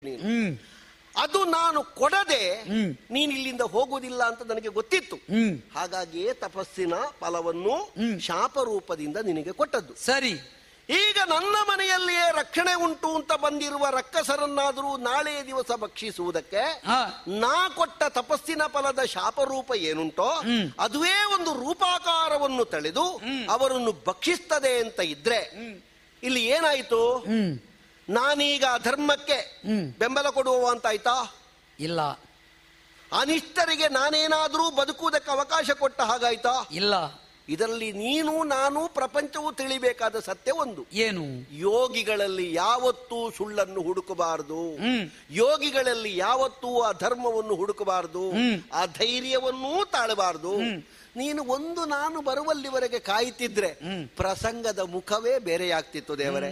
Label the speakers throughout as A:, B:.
A: ನೀನು ಅದು ನಾನು ಕೊಡದೆ ನೀನು ಇಲ್ಲಿಂದ ಹೋಗುವುದಿಲ್ಲ ಅಂತ ನನಗೆ ಗೊತ್ತಿತ್ತು. ಹಾಗಾಗಿಯೇ ತಪಸ್ಸಿನ ಫಲವನ್ನು ಶಾಪ ರೂಪದಿಂದ ನಿನಗೆ ಕೊಟ್ಟದ್ದು.
B: ಸರಿ,
A: ಈಗ ನನ್ನ ಮನೆಯಲ್ಲಿಯೇ ರಕ್ಷಣೆ ಉಂಟು ಅಂತ ಬಂದಿರುವ ರಕ್ಕಸರನ್ನಾದರೂ ನಾಳೆಯ ದಿವಸ ಭಕ್ಷಿಸುವುದಕ್ಕೆ ನಾ ಕೊಟ್ಟ ತಪಸ್ಸಿನ ಫಲದ ಶಾಪರೂಪ ಏನುಂಟೋ ಅದುವೇ ಒಂದು ರೂಪಾಕಾರವನ್ನು ತಳೆದು ಅವರನ್ನು ಭಕ್ಷಿಸ್ತದೆ ಅಂತ ಇದ್ರೆ ಇಲ್ಲಿ ಏನಾಯಿತು? ನಾನೀಗ ಧರ್ಮಕ್ಕೆ ಬೆಂಬಲ ಕೊಡುವ ಅಂತಾಯ್ತಾ?
B: ಇಲ್ಲ.
A: ಅನಿಷ್ಟರಿಗೆ ನಾನೇನಾದ್ರೂ ಬದುಕುವುದಕ್ಕೆ ಅವಕಾಶ ಕೊಟ್ಟ ಹಾಗಾಯ್ತಾ?
B: ಇಲ್ಲ.
A: ಇದರಲ್ಲಿ ನೀನು ನಾನು ಪ್ರಪಂಚವು ತಿಳಿಬೇಕಾದ ಸತ್ಯ ಒಂದು
B: ಏನು?
A: ಯೋಗಿಗಳಲ್ಲಿ ಯಾವತ್ತೂ ಸುಳ್ಳನ್ನು ಹುಡುಕಬಾರದು, ಯೋಗಿಗಳಲ್ಲಿ ಯಾವತ್ತೂ ಆ ಧರ್ಮವನ್ನು ಹುಡುಕಬಾರದು, ಆ ಧೈರ್ಯವನ್ನೂ ತಾಳಬಾರದು. ನೀನು ಒಂದು ನಾನು ಬರುವಲ್ಲಿವರೆಗೆ ಕಾಯ್ತಿದ್ರೆ ಪ್ರಸಂಗದ ಮುಖವೇ ಬೇರೆಯಾಗ್ತಿತ್ತು. ದೇವರೇ,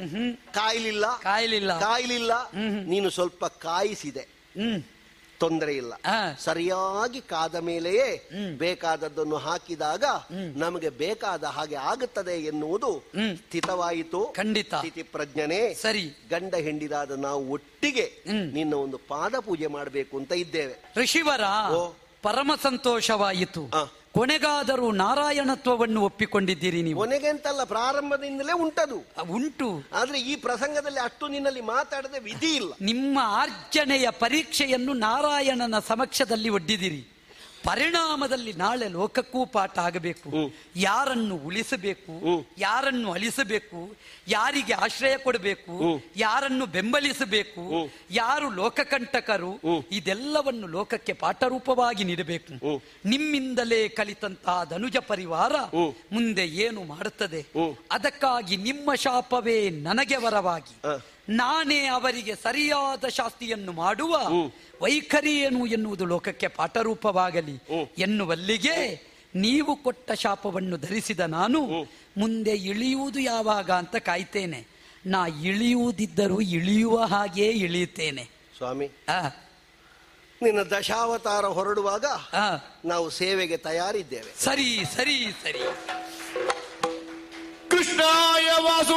A: ಕಾಯ್ಲಿಲ್ಲ. ನೀನು ಸ್ವಲ್ಪ ಕಾಯಿಸಿದೆ, ತೊಂದರೆ ಇಲ್ಲ. ಸರಿಯಾಗಿ ಕಾದ ಮೇಲೆಯೇ ಬೇಕಾದದ್ದನ್ನು ಹಾಕಿದಾಗ ನಮಗೆ ಬೇಕಾದ ಹಾಗೆ ಆಗುತ್ತದೆ ಎನ್ನುವುದು ಸ್ಥಿತವಾಯಿತು.
B: ಖಂಡಿತ
A: ಸ್ಥಿತಿ ಪ್ರಜ್ಞನೆ.
B: ಸರಿ,
A: ಗಂಡ ಹೆಂಡಿದಾದ ನಾವು ಒಟ್ಟಿಗೆ ನಿನ್ನ ಒಂದು ಪಾದ ಪೂಜೆ ಮಾಡಬೇಕು ಅಂತ ಇದ್ದೇವೆ.
B: ಋಷಿವರ ಪರಮ ಸಂತೋಷವಾಯಿತು. ಕೊನೆಗಾದರೂ ನಾರಾಯಣತ್ವವನ್ನು ಒಪ್ಪಿಕೊಂಡಿದ್ದೀರಿ ನೀವು.
A: ಕೊನೆಗೆ ಅಂತಲ್ಲ, ಪ್ರಾರಂಭದಿಂದಲೇ ಉಂಟು. ಆದ್ರೆ ಈ ಪ್ರಸಂಗದಲ್ಲಿ ಅಷ್ಟು ನಿನ್ನಲ್ಲಿ ಮಾತಾಡದೆ ವಿಧಿ ಇಲ್ಲ.
B: ನಿಮ್ಮ ಆರ್ಜನೆಯ ಪರೀಕ್ಷೆಯನ್ನು ನಾರಾಯಣನ ಸಮಕ್ಷದಲ್ಲಿ ಒಡ್ಡಿದಿರಿ. ಪರಿಣಾಮದಲ್ಲಿ ನಾಳೆ ಲೋಕಕ್ಕೂ ಪಾಠ ಆಗಬೇಕು. ಯಾರನ್ನು ಉಳಿಸಬೇಕು, ಯಾರನ್ನು ಅಳಿಸಬೇಕು, ಯಾರಿಗೆ ಆಶ್ರಯ ಕೊಡಬೇಕು, ಯಾರನ್ನು ಬೆಂಬಲಿಸಬೇಕು, ಯಾರು ಲೋಕಕಂಟಕರು, ಇದೆಲ್ಲವನ್ನು ಲೋಕಕ್ಕೆ ಪಾಠರೂಪವಾಗಿ ನೀಡಬೇಕು. ನಿಮ್ಮಿಂದಲೇ ಕಲಿತಂತಹ ಧನುಜ ಪರಿವಾರ ಮುಂದೆ ಏನು ಮಾಡುತ್ತದೆ, ಅದಕ್ಕಾಗಿ ನಿಮ್ಮ ಶಾಪವೇ ನನಗೆ ವರವಾಗಿ ನಾನೇ ಅವರಿಗೆ ಸರಿಯಾದ ಶಾಸ್ತಿಯನ್ನು ಮಾಡುವ ವೈಖರಿ ಏನು ಎನ್ನುವುದು ಲೋಕಕ್ಕೆ ಪಾಠರೂಪವಾಗಲಿ ಎನ್ನುವಲ್ಲಿಗೆ ನೀವು ಕೊಟ್ಟ ಶಾಪವನ್ನು ಧರಿಸಿದ ನಾನು ಮುಂದೆ ಇಳಿಯುವುದು ಯಾವಾಗ ಅಂತ ಕಾಯ್ತೇನೆ. ನಾ ಇಳಿಯುವುದಿದ್ದರೂ ಇಳಿಯುವ ಹಾಗೆ ಇಳಿಯುತ್ತೇನೆ.
A: ಸ್ವಾಮಿ, ನಿನ್ನ ದಶಾವತಾರ ಹೊರಡುವಾಗ ನಾವು ಸೇವೆಗೆ ತಯಾರಿದ್ದೇವೆ.
B: ಸರಿ ಸರಿ ಸರಿ.
C: ಕೃಷ್ಣಾಯ ವಾಸು